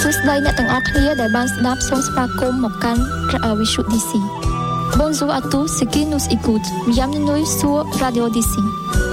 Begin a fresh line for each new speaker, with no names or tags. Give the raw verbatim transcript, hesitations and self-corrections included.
សួស្តីអ្នកទាំងអស់គ្នាដែលបានស្ដាប់សូមស្វាគមន៍មកកាន់វិទ្យុ D C. Bonjour à tous ceux qui nous écoutent. Bienvenue sur Radio D C.